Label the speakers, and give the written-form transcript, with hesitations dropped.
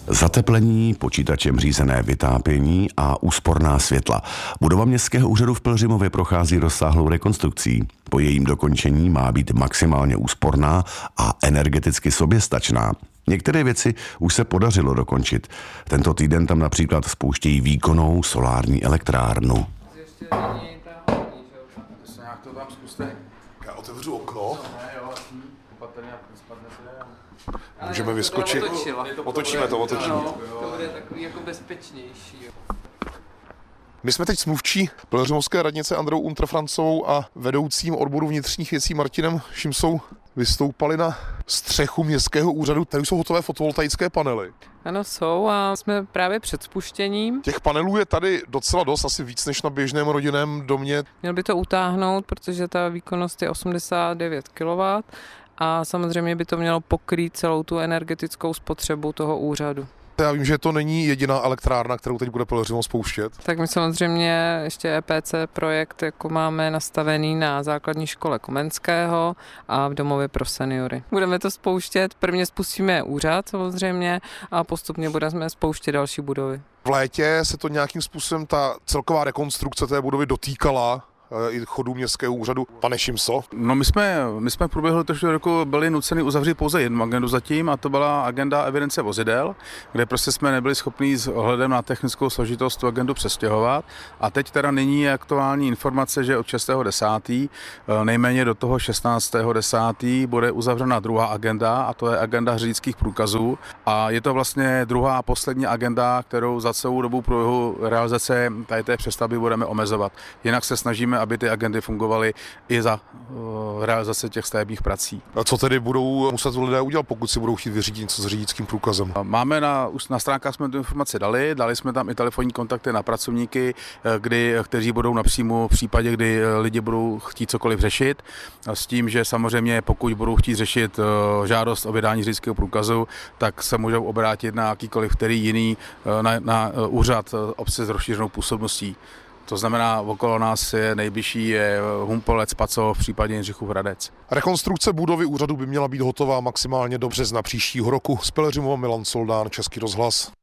Speaker 1: Zateplení, počítačem řízené vytápění a úsporná světla. Budova Městského úřadu v Pelhřimově prochází rozsáhlou rekonstrukcí. Po jejím dokončení má být maximálně úsporná a energeticky soběstačná. Některé věci už se podařilo dokončit. Tento týden tam například spouštějí výkonnou solární elektrárnu.
Speaker 2: Já otevřu okno. Můžeme vyskočit. Otočíme to.
Speaker 3: To bude takový jako bezpečnější.
Speaker 2: My jsme teď s mluvčí Pelhřimovské radnice Andreou Unterfrancovou a vedoucím odboru vnitřních věcí Martinem Šimsou vystoupali na střechu Městského úřadu. Tady jsou hotové fotovoltaické panely.
Speaker 3: Ano, jsou a jsme právě před spuštěním.
Speaker 2: Těch panelů je tady docela dost, asi víc než na běžném rodinném domě.
Speaker 3: Měl by to utáhnout, protože ta výkonnost je 89 kW a samozřejmě by to mělo pokrýt celou tu energetickou spotřebu toho úřadu.
Speaker 2: Já vím, že to není jediná elektrárna, kterou teď bude Pelhřimov spouštět.
Speaker 3: Tak my samozřejmě ještě EPC projekt jako máme nastavený na základní škole Komenského a v domově pro seniory. Budeme to spouštět, prvně spustíme úřad samozřejmě a postupně budeme spouštět další budovy.
Speaker 2: V létě se to nějakým způsobem ta celková rekonstrukce té budovy dotýkala i chodu Městského úřadu. Pane Šimso?
Speaker 4: No my jsme v průběhu letošního roku byli nuceni uzavřít pouze jednu agendu zatím a to byla agenda evidence vozidel, kde prostě jsme nebyli schopni s ohledem na technickou složitost tu agendu přestěhovat a teď teda není aktuální informace, že od 6.10. nejméně do toho 16.10. bude uzavřena druhá agenda a to je agenda řidičských průkazů a je to vlastně druhá a poslední agenda, kterou za celou dobu průběhu realizace tady té přestavby budeme omezovat. Jinak se snažíme, aby ty agendy fungovaly i za realizace těch stavebních prací.
Speaker 2: A co tedy budou muset lidé udělat, pokud si budou chtít vyřídit něco s řidičským průkazem?
Speaker 4: Máme na stránkách jsme tu informaci dali jsme tam i telefonní kontakty na pracovníky, kteří budou napřímo v případě, kdy lidi budou chtít cokoliv řešit, s tím, že samozřejmě pokud budou chtít řešit žádost o vydání řidičského průkazu, tak se můžou obrátit na jakýkoliv který jiný na úřad obce s rozšířenou působností. To znamená, okolo nás je nejbližší Humpolec, Pacov, případně Jindřichův Hradec.
Speaker 2: Rekonstrukce budovy úřadu by měla být hotová maximálně do března příštího roku. Z Pelhřimova Milan Soldán, Český rozhlas.